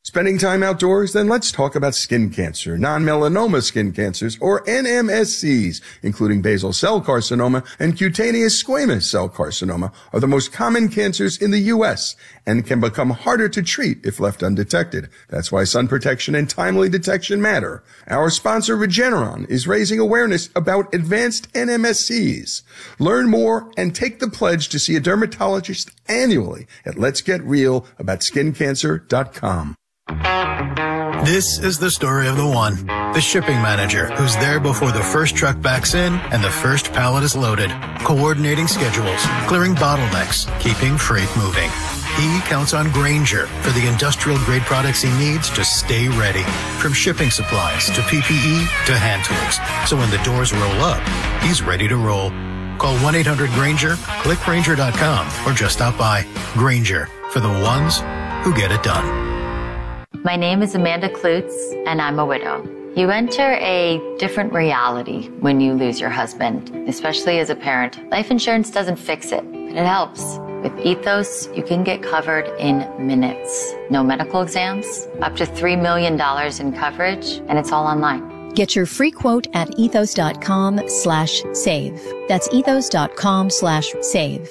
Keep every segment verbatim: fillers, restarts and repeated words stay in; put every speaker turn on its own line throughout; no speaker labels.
Spending time outdoors? Then let's talk about skin cancer, non-melanoma skin cancers, or N M S Cs, including basal cell carcinoma and cutaneous squamous cell carcinoma, are the most common cancers in the U S and can become harder to treat if left undetected. That's why sun protection and timely detection matter. Our sponsor, Regeneron, is raising awareness about advanced N M S Cs. Learn more and take the pledge to see a dermatologist annually at lets get real about skin cancer dot com.
This is the story of the one, the shipping manager, who's there before the first truck backs in and the first pallet is loaded, coordinating schedules, clearing bottlenecks, keeping freight moving. He counts on Grainger for the industrial-grade products he needs to stay ready, from shipping supplies to P P E to hand tools. So when the doors roll up, he's ready to roll. Call one eight hundred Grainger, click Grainger dot com, or just stop by. Grainger, for the ones who get it done.
My name is Amanda Klutz, and I'm a widow. You enter a different reality when you lose your husband, especially as a parent. Life insurance doesn't fix it, but it helps. With Ethos, you can get covered in minutes. No medical exams, up to three million dollars in coverage, and it's all online.
Get your free quote at ethos dot com slash save. That's ethos dot com slash save.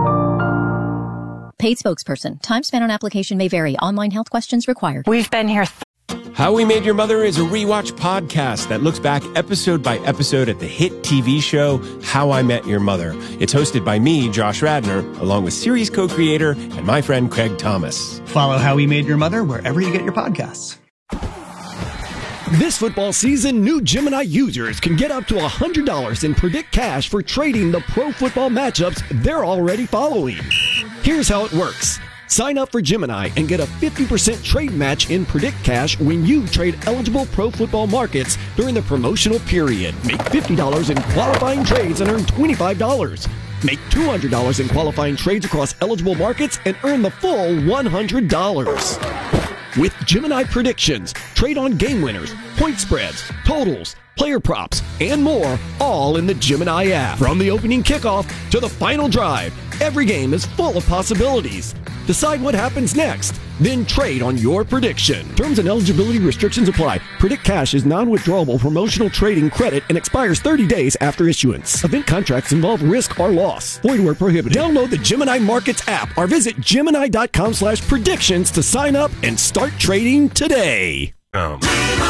Paid spokesperson. Time spent on application may vary. Online health questions required.
We've been here. Th-
How We Made Your Mother is a rewatch podcast that looks back episode by episode at the hit T V show How I Met Your Mother. It's hosted by me, Josh Radnor, along with series co-creator and my friend Craig Thomas.
Follow How We Made Your Mother wherever you get your podcasts.
This football season, new Gemini users can get up to one hundred dollars in Predict Cash for trading the pro football matchups they're already following. Here's how it works. Sign up for Gemini and get a fifty percent trade match in Predict Cash when you trade eligible pro football markets during the promotional period. Make fifty dollars in qualifying trades and earn twenty-five dollars. Make two hundred dollars in qualifying trades across eligible markets and earn the full one hundred dollars. With Gemini predictions, trade on game winners, point spreads, totals, player props, and more, all in the Gemini app. From the opening kickoff to the final drive, every game is full of possibilities. Decide what happens next, then trade on your prediction. Terms and eligibility restrictions apply. Predict Cash is non-withdrawable promotional trading credit and expires thirty days after issuance. Event contracts involve risk or loss. Void where prohibited. Download the Gemini Markets app or visit gemini dot com slash predictions to sign up and start trading today.
Um.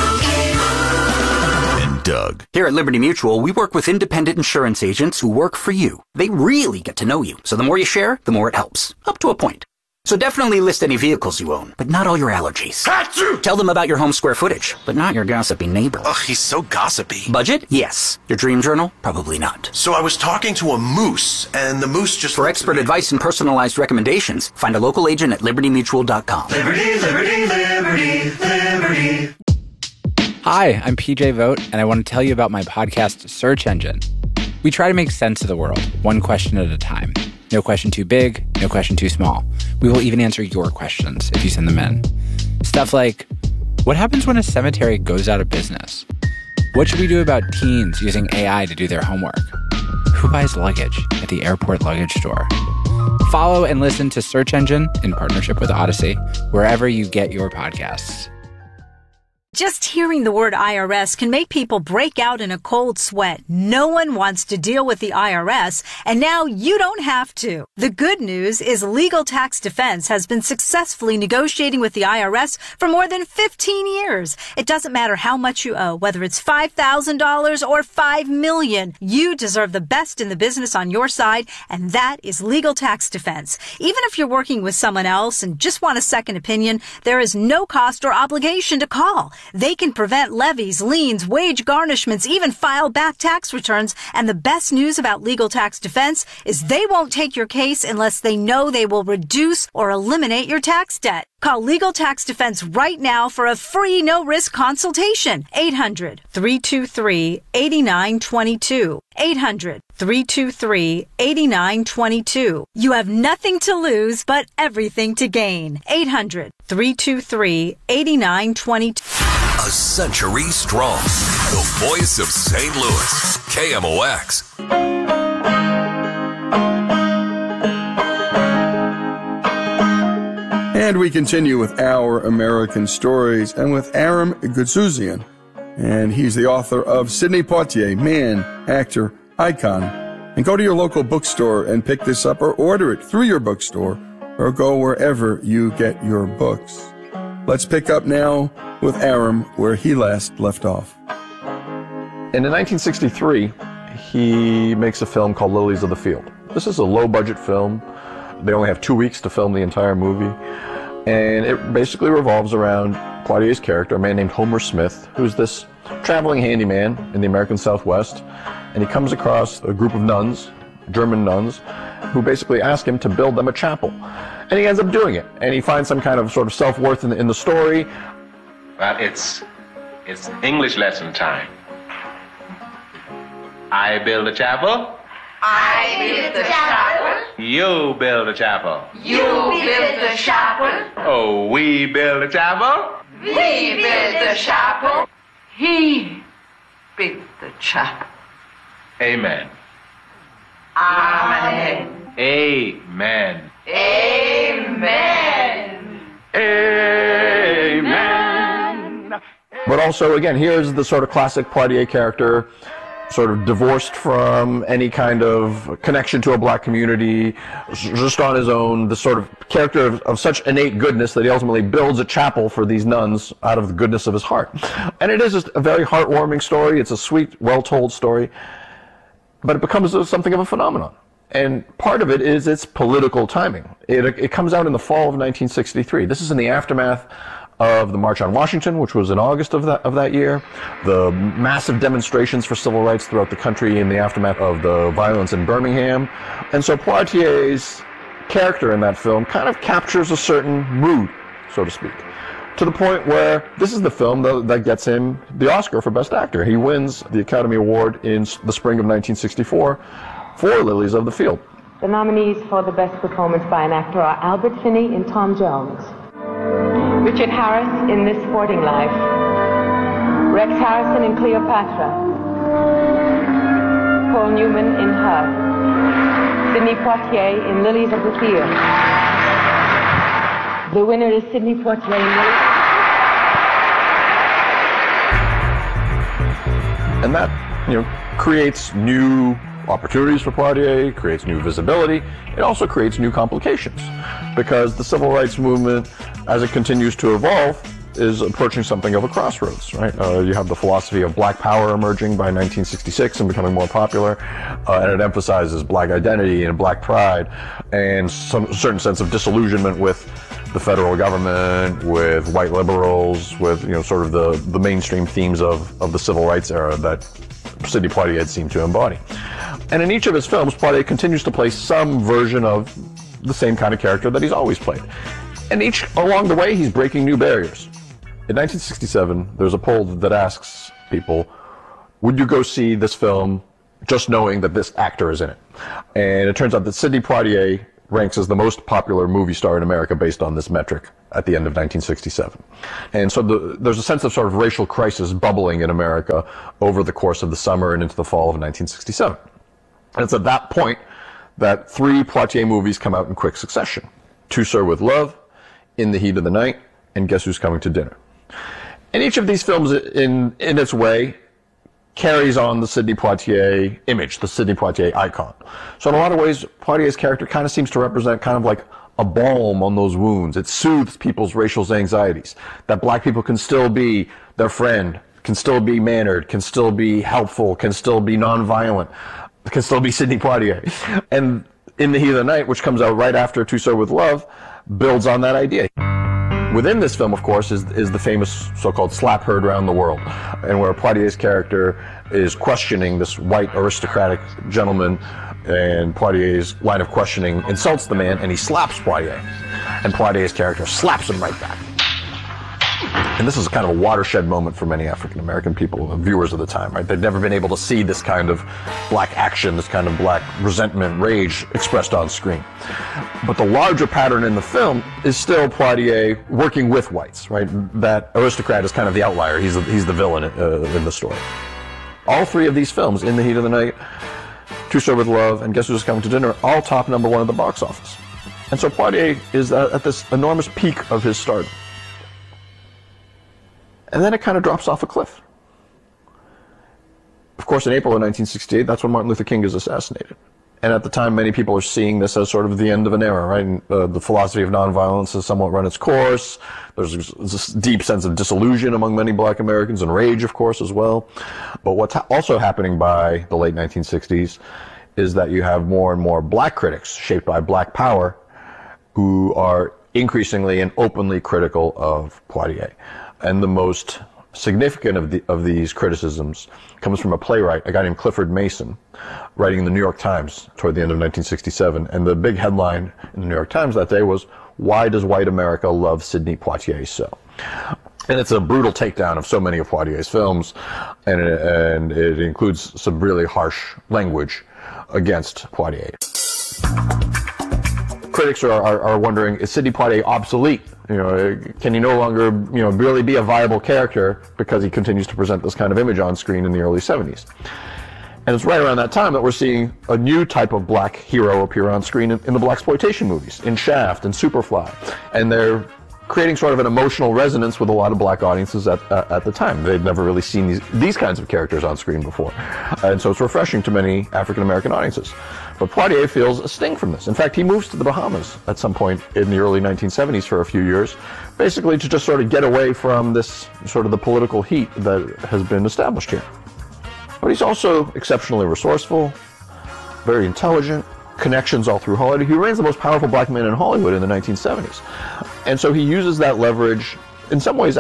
Doug. Here at Liberty Mutual, we work with independent insurance agents who work for you. They really get to know you, so the more you share, the more it helps. Up to a point. So definitely list any vehicles you own, but not all your allergies. Achoo! Tell them about your home square footage, but not your gossipy neighbor.
Ugh, he's so gossipy.
Budget? Yes. Your dream journal? Probably not.
So I was talking to a moose, and the moose just...
For expert advice and personalized recommendations, find a local agent at liberty mutual dot com.
Liberty, liberty, liberty, liberty.
Hi, I'm P J Vogt, and I want to tell you about my podcast, Search Engine. We try to make sense of the world, one question at a time. No question too big, no question too small. We will even answer your questions if you send them in. Stuff like, what happens when a cemetery goes out of business? What should we do about teens using A I to do their homework? Who buys luggage at the airport luggage store? Follow and listen to Search Engine in partnership with Odyssey, wherever you get your podcasts.
Just hearing the word I R S can make people break out in a cold sweat. No one wants to deal with the I R S, and now you don't have to. The good news is Legal Tax Defense has been successfully negotiating with the I R S for more than fifteen years. It doesn't matter how much you owe, whether it's five thousand dollars or five million dollars. You deserve the best in the business on your side, and that is Legal Tax Defense. Even if you're working with someone else and just want a second opinion, there is no cost or obligation to call. They can prevent levies, liens, wage garnishments, even file back tax returns. And the best news about Legal Tax Defense is they won't take your case unless they know they will reduce or eliminate your tax debt. Call Legal Tax Defense right now for a free no-risk consultation. eight hundred, three two three, eight nine two two. eight hundred, three two three, eight nine two two. You have nothing to lose, but everything to gain. eight hundred, three two three, eight nine two two.
A century strong. The voice of Saint Louis. K M O X.
And we continue with Our American Stories and with Aram Goudsouzian. And he's the author of Sidney Poitier, Man, Actor, Icon. And go to your local bookstore and pick this up or order it through your bookstore or go wherever you get your books. Let's pick up now with Aram where he last left off.
And in nineteen sixty-three, he makes a film called Lilies of the Field. This is a low-budget film. They only have two weeks to film the entire movie. And it basically revolves around Poitier's character, a man named Homer Smith, who's this traveling handyman in the American Southwest. And he comes across a group of nuns, German nuns, who basically ask him to build them a chapel. And he ends up doing it. And he finds some kind of sort of self-worth in the, in the story.
Well, it's, it's English lesson time. I build a chapel.
I build the chapel.
You build a chapel.
You build the chapel.
Oh, we build a chapel.
We build the chapel. He built the chapel.
Amen.
Amen.
Amen.
Amen.
Amen. But also, again, here's the sort of classic Poitier character, sort of divorced from any kind of connection to a black community, just on his own, the sort of character of, of such innate goodness that he ultimately builds a chapel for these nuns out of the goodness of his heart. And it is just a very heartwarming story. It's a sweet, well-told story, but it becomes something of a phenomenon. And part of it is its political timing. It, it comes out in the fall of nineteen sixty-three. This is in the aftermath of the March on Washington, which was in August of that, of that year, the massive demonstrations for civil rights throughout the country in the aftermath of the violence in Birmingham. And so Poitier's character in that film kind of captures a certain mood, so to speak, to the point where this is the film that, that gets him the Oscar for Best Actor. He wins the Academy Award in the spring of nineteen sixty-four for Lilies of the Field.
The nominees for the Best Performance by an Actor are Albert Finney in Tom Jones, Richard Harris in This Sporting Life, Rex Harrison in Cleopatra, Paul Newman in Her, Sidney Poitier in Lilies of the Field. The winner is Sidney Poitier in Lilies.
And that, you know, creates new opportunities for Poitier, creates new visibility. It also creates new complications because the civil rights movement, as it continues to evolve, is approaching something of a crossroads, right? Uh, you have the philosophy of black power emerging by nineteen sixty-six and becoming more popular, uh, and it emphasizes black identity and black pride and some certain sense of disillusionment with the federal government, with white liberals, with, you know, sort of the, the mainstream themes of, of the civil rights era that Sidney Poitier had seemed to embody. And in each of his films, Poitier continues to play some version of the same kind of character that he's always played. And each, along the way, he's breaking new barriers. In nineteen sixty-seven, there's a poll that asks people, would you go see this film just knowing that this actor is in it? And it turns out that Sidney Poitier ranks as the most popular movie star in America based on this metric at the end of nineteen sixty-seven. And so the, there's a sense of sort of racial crisis bubbling in America over the course of the summer and into the fall of nineteen sixty-seven. And it's at that point that three Poitier movies come out in quick succession. Two Sir with Love, In the Heat of the Night, and Guess Who's Coming to Dinner. And each of these films, in, in its way, carries on the Sidney Poitier image, the Sidney Poitier icon. So in a lot of ways, Poitier's character kind of seems to represent kind of like a balm on those wounds. It soothes people's racial anxieties, that black people can still be their friend, can still be mannered, can still be helpful, can still be nonviolent, can still be Sidney Poitier. And In the Heat of the Night, which comes out right after Two Sir with Love, builds on that idea. Within this film, of course, is, is the famous so-called slap heard around the world, and where Poitier's character is questioning this white aristocratic gentleman, and Poitier's line of questioning insults the man, and he slaps Poitier. And Poitier's character slaps him right back. And this is kind of a watershed moment for many African-American people, viewers of the time, right? They've never been able to see this kind of black action, this kind of black resentment, rage expressed on screen. But the larger pattern in the film is still Poitier working with whites, right? That aristocrat is kind of the outlier. He's the, he's the villain uh, in the story. All three of these films, In the Heat of the Night, Two Sir with Love, and Guess Who's Coming to Dinner, all top number one at the box office. And so Poitier is at this enormous peak of his stardom. And then it kind of drops off a cliff. Of course, in April of nineteen sixty-eight, that's when Martin Luther King is assassinated. And at the time, many people are seeing this as sort of the end of an era, right? And, uh, the philosophy of nonviolence has somewhat run its course. There's this deep sense of disillusion among many black Americans, and rage, of course, as well. But what's ha- also happening by the late nineteen sixties is that you have more and more black critics, shaped by black power, who are increasingly and openly critical of Poitier. And the most significant of, the, of these criticisms comes from a playwright, a guy named Clifford Mason, writing in the New York Times toward the end of nineteen sixty-seven. And the big headline in the New York Times that day was, "Why Does White America Love Sidney Poitier So?" And it's a brutal takedown of so many of Poitier's films, and it, and it includes some really harsh language against Poitier. Critics are, are, are wondering, is Sidney Poitier obsolete? You know, can he no longer, you know, really be a viable character because he continues to present this kind of image on screen in the early seventies? And it's right around that time that we're seeing a new type of black hero appear on screen in, in the blaxploitation movies, in Shaft and Superfly. And they're creating sort of an emotional resonance with a lot of black audiences at, uh, at the time. They'd never really seen these, these kinds of characters on screen before. And so it's refreshing to many African-American audiences. But Poitier feels a sting from this. In fact, he moves to the Bahamas at some point in the early nineteen seventies for a few years, basically to just sort of get away from this sort of the political heat that has been established here. But he's also exceptionally resourceful, very intelligent, connections all through Hollywood. He remains the most powerful black man in Hollywood in the nineteen seventies. And so he uses that leverage in some ways,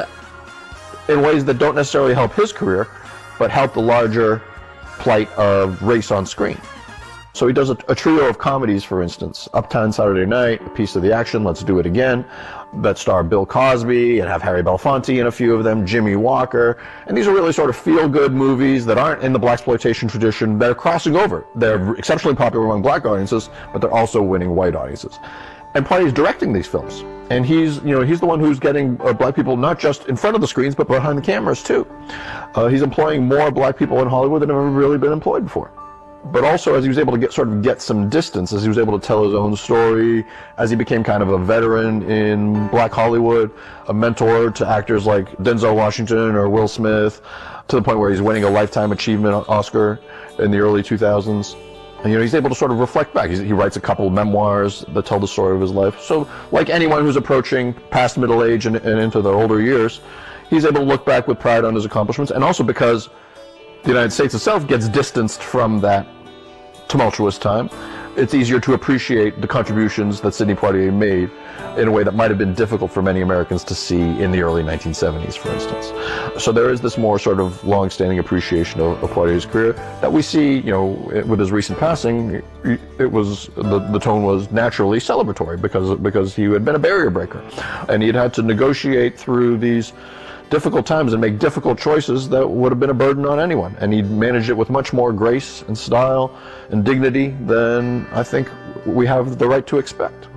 in ways that don't necessarily help his career, but help the larger plight of race on screen. So he does a, a trio of comedies, for instance, Uptown Saturday Night, A Piece of the Action, Let's Do It Again, that star Bill Cosby and have Harry Belafonte in a few of them, Jimmy Walker. And these are really sort of feel-good movies that aren't in the blaxploitation tradition. They're crossing over. They're exceptionally popular among black audiences, but they're also winning white audiences. And Poitier's directing these films. And he's, you know, he's the one who's getting uh, black people not just in front of the screens, but behind the cameras too. Uh, he's employing more black people in Hollywood than have ever really been employed before. But also, as he was able to get sort of get some distance, as he was able to tell his own story, as he became kind of a veteran in black Hollywood, a mentor to actors like Denzel Washington or Will Smith, to the point where he's winning a Lifetime Achievement Oscar in the early two thousands. And, you know, he's able to sort of reflect back. He's, he writes a couple of memoirs that tell the story of his life. So, like anyone who's approaching past middle age and, and into the older years, he's able to look back with pride on his accomplishments, and also because the United States itself gets distanced from that tumultuous time, it's easier to appreciate the contributions that Sidney Poitier made in a way that might have been difficult for many Americans to see in the early nineteen seventies, for instance. So there is this more sort of long-standing appreciation of, of Poitier's career that we see, you know, with his recent passing. It was, the, the tone was naturally celebratory because, because he had been a barrier breaker. And he had had to negotiate through these difficult times and make difficult choices that would have been a burden on anyone. And he managed it with much more grace and style and dignity than I think we have the right to expect.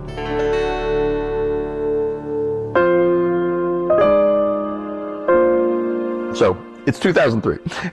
So, it's two thousand three,